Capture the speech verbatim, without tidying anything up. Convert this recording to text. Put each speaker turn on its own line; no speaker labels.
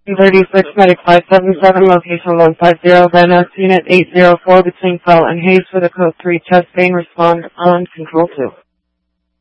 thirty-six Medic five seven seven, location one five zero, Van Ness, Unit eight zero four between Fell and Hayes for the code three chest vein, respond on control two.